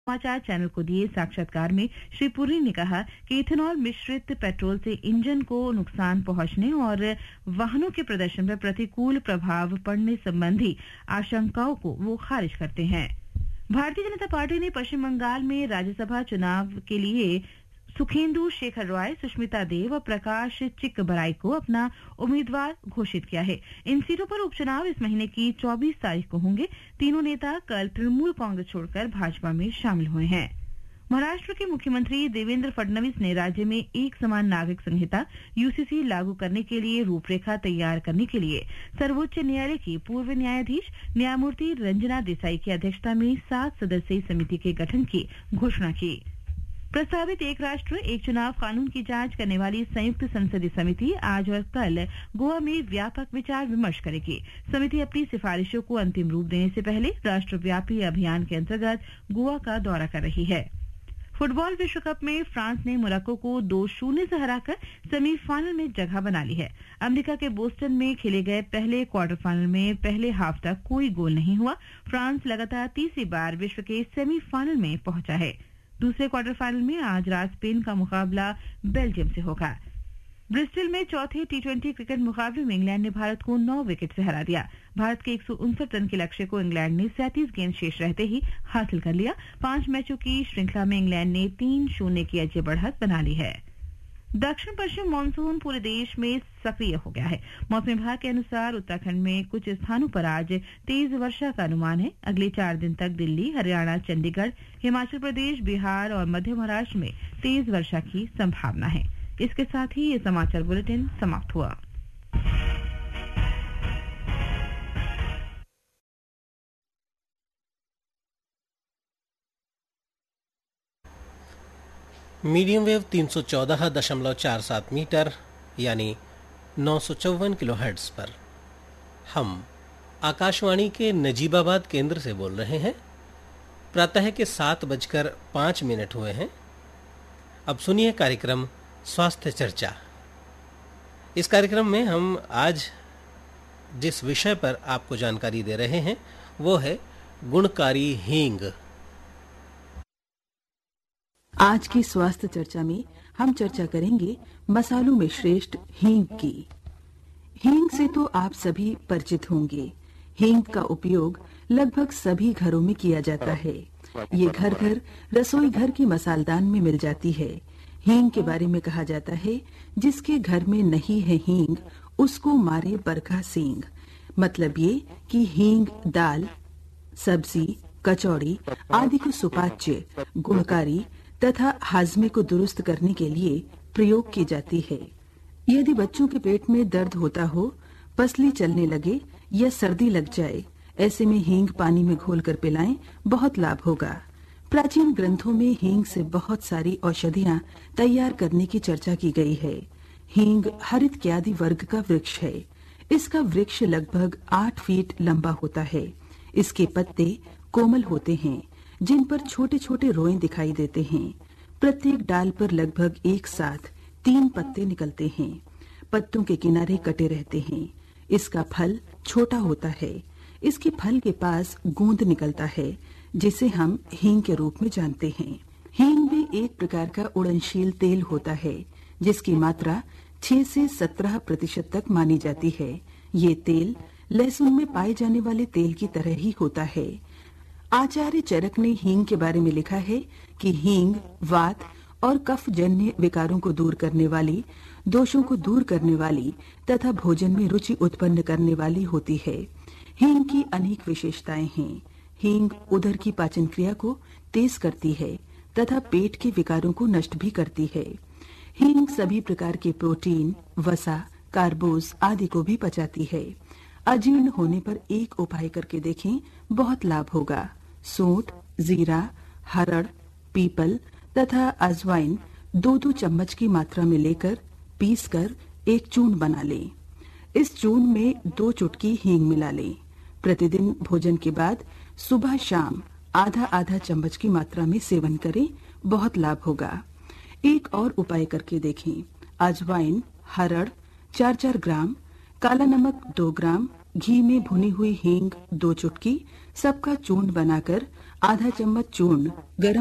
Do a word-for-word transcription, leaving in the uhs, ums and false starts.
समाचार चैनल को दिए साक्षात्कार में श्री पुरी ने कहा कि इथेनॉल मिश्रित पेट्रोल से इंजन को नुकसान पहुंचने और वाहनों के प्रदर्शन पर प्रतिकूल प्रभाव पड़ने संबंधी आशंकाओं को वो खारिज करते हैं। भारतीय जनता पार्टी ने पश्चिम बंगाल में राज्यसभा चुनाव के लिए सुखेंदु शेखर रॉय, सुष्मिता देव और प्रकाश चिक्कबराई को अपना उम्मीदवार घोषित किया है। इन सीटों पर उपचुनाव इस महीने की चौबीस तारीख को होंगे। तीनों नेता कल तृणमूल कांग्रेस छोड़कर भाजपा में शामिल हुए हैं। महाराष्ट्र के मुख्यमंत्री देवेंद्र फडणवीस ने राज्य में एक समान नागरिक संहिता यूसीसी लागू करने के लिए रूपरेखा तैयार करने के लिए सर्वोच्च न्यायालय की पूर्व न्यायाधीश न्यायमूर्ति रंजना देसाई की अध्यक्षता में सात सदस्यीय समिति के गठन की घोषणा की। प्रस्तावित एक राष्ट्र एक चुनाव कानून की जांच करने वाली संयुक्त संसदीय समिति आज और कल गोवा में व्यापक विचार विमर्श करेगी। समिति अपनी सिफारिशों को अंतिम रूप देने से पहले राष्ट्रव्यापी अभियान के अंतर्गत गोवा का दौरा कर रही है। फुटबॉल विश्व कप में फ्रांस ने मोरक्को को दो शून्य से हराकर सेमीफाइनल में जगह बना ली है। अमेरिका के बोस्टन में खेले गए पहले क्वार्टर फाइनल में पहले हाफ तक कोई गोल नहीं हुआ। फ्रांस लगातार तीसरी बार विश्व के सेमीफाइनल में पहुंचा है। दूसरे क्वार्टर फाइनल में आज रात स्पेन का मुकाबला बेल्जियम से होगा। ब्रिस्टल में चौथे टी ट्वेंटी क्रिकेट मुकाबले में इंग्लैंड ने भारत को नौ विकेट से हरा दिया। भारत के एक सौ उनसठ रन के लक्ष्य को इंग्लैंड ने सैंतीस गेंद शेष रहते ही हासिल कर लिया। पांच मैचों की श्रृंखला में इंग्लैंड ने तीन शून्य की अजय बढ़त बना ली है। दक्षिण पश्चिम मानसून पूरे देश में सक्रिय हो गया है। मौसम विभाग के अनुसार उत्तराखंड में कुछ स्थानों पर आज तेज वर्षा का अनुमान है। अगले चार दिन तक दिल्ली, हरियाणा, चंडीगढ़, हिमाचल प्रदेश, बिहार और मध्य महाराष्ट्र में तेज वर्षा की संभावना है। इसके साथ ही ये समाचार बुलेटिन समाप्त हुआ। मीडियम वेव तीन सौ चौदह दशमलव चार सात मीटर यानी नौ सौ चौवन किलो हर्ट्ज पर हम आकाशवाणी के नजीबाबाद केंद्र से बोल रहे हैं। प्रातः के सात बजकर पाँच मिनट हुए हैं। अब सुनिए कार्यक्रम स्वास्थ्य चर्चा। इस कार्यक्रम में हम आज जिस विषय पर आपको जानकारी दे रहे हैं वो है गुणकारी हींग। आज की स्वास्थ्य चर्चा में हम चर्चा करेंगे मसालों में श्रेष्ठ हींग की। हींग से तो आप सभी परिचित होंगे। हींग का उपयोग लगभग सभी घरों में किया जाता है। ये घर घर रसोई घर की मसालदान में मिल जाती है। हींग के बारे में कहा जाता है, जिसके घर में नहीं है हींग उसको मारे बरखा सींग। मतलब ये कि हींग दाल, सब्जी, कचौड़ी आदि को सुपाच्य, गुणकारी तथा हाजमे को दुरुस्त करने के लिए प्रयोग की जाती है। यदि बच्चों के पेट में दर्द होता हो, पसली चलने लगे या सर्दी लग जाए, ऐसे में हींग पानी में घोलकर पिलाएं, बहुत लाभ होगा। प्राचीन ग्रंथों में हींग से बहुत सारी औषधियां तैयार करने की चर्चा की गई है। हींग हरित क्यादि वर्ग का वृक्ष है। इसका वृक्ष लगभग आठ फीट लंबा होता है। इसके पत्ते कोमल होते हैं, जिन पर छोटे छोटे रोए दिखाई देते हैं। प्रत्येक डाल पर लगभग एक साथ तीन पत्ते निकलते हैं। पत्तों के किनारे कटे रहते हैं। इसका फल छोटा होता है। इसके फल के पास गूंद निकलता है, जिसे हम हींग के रूप में जानते हैं। हींग भी एक प्रकार का उड़नशील तेल होता है, जिसकी मात्रा छह से सत्रह प्रतिशत तक मानी जाती है। ये तेल लहसुन में पाए जाने वाले तेल की तरह ही होता है। आचार्य चरक ने हींग के बारे में लिखा है कि हींग वात और कफ जन्य विकारों को दूर करने वाली, दोषों को दूर करने वाली तथा भोजन में रुचि उत्पन्न करने वाली होती है। हींग की अनेक विशेषताएं हैं। हींग उदर की पाचन क्रिया को तेज करती है तथा पेट के विकारों को नष्ट भी करती है। हींग सभी प्रकार के प्रोटीन, वसा, कार्बोज आदि को भी पचाती है। अजीर्ण होने पर एक उपाय करके देखें, बहुत लाभ होगा। सूंठ, जीरा, हरड़, पीपल तथा अजवाइन दो दो चम्मच की मात्रा में लेकर पीसकर एक चूर्ण बना लें। इस चूर्ण में दो चुटकी हींग मिला लें। प्रतिदिन भोजन के बाद सुबह शाम आधा आधा चम्मच की मात्रा में सेवन करें, बहुत लाभ होगा। एक और उपाय करके देखें। अजवाइन, हरड़ चार चार ग्राम, काला नमक दो ग्राम, घी में भुनी हुई हींग दो चुटकी, सबका चूर्ण बनाकर आधा चम्मच चूर्ण गरम